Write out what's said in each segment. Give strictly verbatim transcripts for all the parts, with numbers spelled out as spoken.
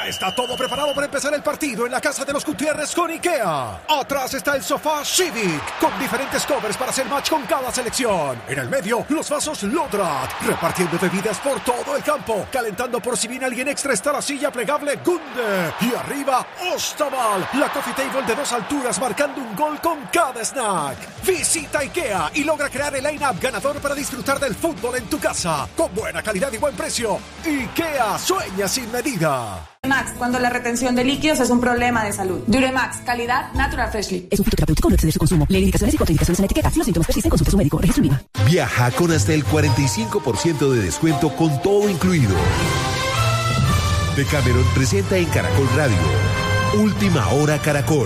Ya está todo preparado para empezar el partido en la casa de los Gutiérrez con IKEA. Atrás está el sofá Civic, con diferentes covers para hacer match con cada selección. En el medio, los vasos Lodrat, repartiendo bebidas por todo el campo. Calentando por si viene alguien extra está la silla plegable Gunde. Y arriba, Ostaval, la coffee table de dos alturas marcando un gol con cada snack. Visita IKEA y logra crear el line-up ganador para disfrutar del fútbol en tu casa. Con buena calidad y buen precio. IKEA, sueña sin medida. Duremax, cuando la retención de líquidos es un problema de salud. Duremax, calidad Natural Freshly. Es un fitoterapéutico, no excede su consumo. Lee indicaciones y contraindicaciones en la etiqueta. Si los síntomas persisten, consulte a su médico. Registro IVA. Viaja con hasta el cuarenta y cinco por ciento de descuento con todo incluido. Decameron presenta en Caracol Radio Última Hora Caracol.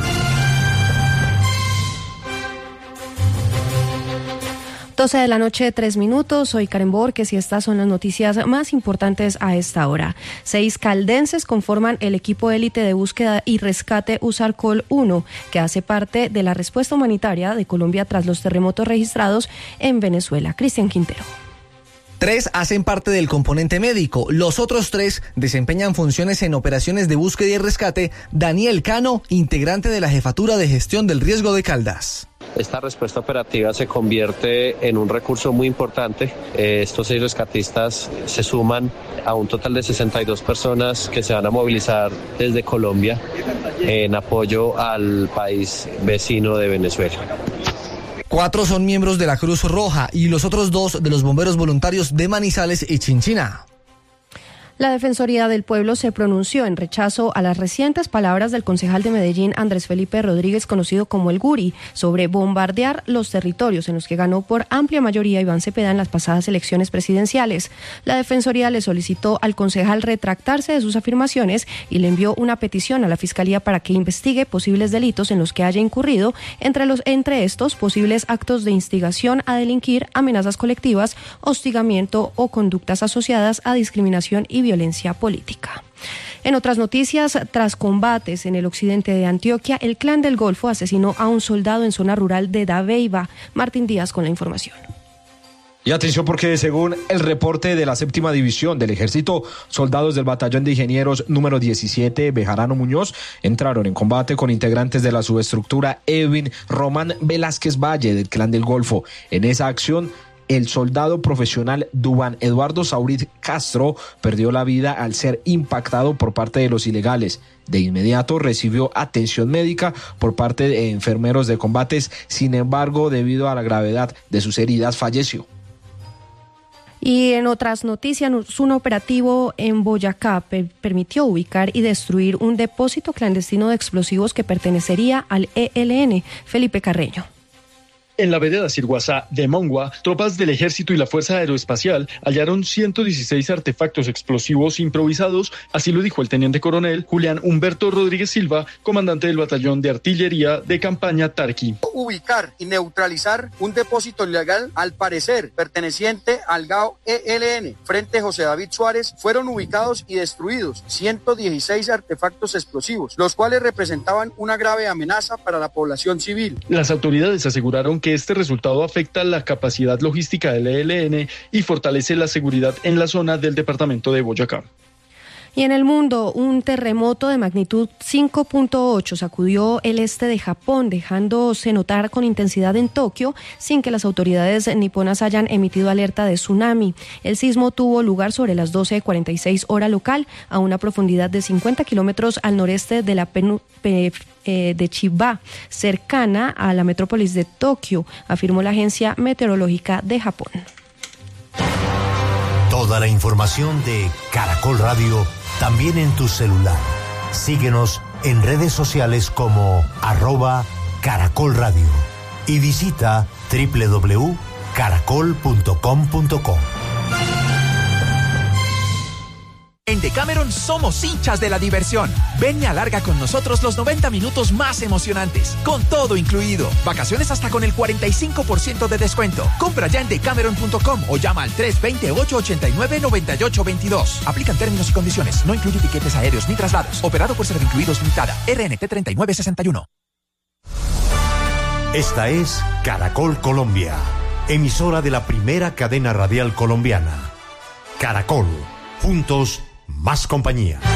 doce de la noche, tres minutos. Soy Karen Borges y estas son las noticias más importantes a esta hora. Seis caldenses conforman el equipo élite de búsqueda y rescate USARCOL uno, que hace parte de la respuesta humanitaria de Colombia tras los terremotos registrados en Venezuela. Cristian Quintero. Tres hacen parte del componente médico. Los otros tres desempeñan funciones en operaciones de búsqueda y rescate. Daniel Cano, integrante de la Jefatura de Gestión del Riesgo de Caldas. Esta respuesta operativa se convierte en un recurso muy importante. Eh, estos seis rescatistas se suman a un total de sesenta y dos personas que se van a movilizar desde Colombia en apoyo al país vecino de Venezuela. Cuatro son miembros de la Cruz Roja y los otros dos de los bomberos voluntarios de Manizales y Chinchina. La Defensoría del Pueblo se pronunció en rechazo a las recientes palabras del concejal de Medellín, Andrés Felipe Rodríguez, conocido como el Guri, sobre bombardear los territorios en los que ganó por amplia mayoría Iván Cepeda en las pasadas elecciones presidenciales. La Defensoría le solicitó al concejal retractarse de sus afirmaciones y le envió una petición a la Fiscalía para que investigue posibles delitos en los que haya incurrido, entre, los, entre estos posibles actos de instigación a delinquir, amenazas colectivas, hostigamiento o conductas asociadas a discriminación y violencia política. En otras noticias, tras combates en el occidente de Antioquia, el Clan del Golfo asesinó a un soldado en zona rural de Dabeiba. Martín Díaz con la información. Y atención porque según el reporte de la séptima división del ejército, soldados del batallón de ingenieros número diecisiete, Bejarano Muñoz, entraron en combate con integrantes de la subestructura Edwin Román Velázquez Valle del Clan del Golfo. En esa acción, el soldado profesional Duván Eduardo Saurid Castro perdió la vida al ser impactado por parte de los ilegales. De inmediato recibió atención médica por parte de enfermeros de combates, sin embargo, debido a la gravedad de sus heridas, falleció. Y en otras noticias, un operativo en Boyacá per- permitió ubicar y destruir un depósito clandestino de explosivos que pertenecería al E L N. Felipe Carreño. En la vereda Sirguasá de Mongua, tropas del Ejército y la Fuerza Aeroespacial hallaron ciento dieciséis artefactos explosivos improvisados, así lo dijo el teniente coronel Julián Humberto Rodríguez Silva, comandante del batallón de artillería de campaña Tarqui. Ubicar y neutralizar un depósito ilegal, al parecer perteneciente al G A O E L N, frente José David Suárez, fueron ubicados y destruidos ciento dieciséis artefactos explosivos, los cuales representaban una grave amenaza para la población civil. Las autoridades aseguraron que que este resultado afecta la capacidad logística del E L N y fortalece la seguridad en la zona del departamento de Boyacá. Y en el mundo, un terremoto de magnitud cinco punto ocho sacudió el este de Japón, dejándose notar con intensidad en Tokio, sin que las autoridades niponas hayan emitido alerta de tsunami. El sismo tuvo lugar sobre las doce cuarenta y seis hora local, a una profundidad de cincuenta kilómetros al noreste de la penu- pe- eh, de Chiba, cercana a la metrópolis de Tokio, afirmó la Agencia Meteorológica de Japón. Toda la información de Caracol Radio también en tu celular. Síguenos en redes sociales como arroba Caracol Radio y visita doble u doble u doble u punto caracol punto com punto co. En Decameron somos hinchas de la diversión. Ven y alarga con nosotros los noventa minutos más emocionantes, con todo incluido. Vacaciones hasta con el cuarenta y cinco por ciento de descuento. Compra ya en decameron punto com o llama al tres dos cero, ocho ocho nueve, nueve ocho dos dos. Aplican términos y condiciones. No incluye tiquetes aéreos ni traslados. Operado por Servincluidos Limitada. R N T treinta y nueve sesenta y uno. Esta es Caracol Colombia, emisora de la primera cadena radial colombiana. Caracol, juntos, más compañía.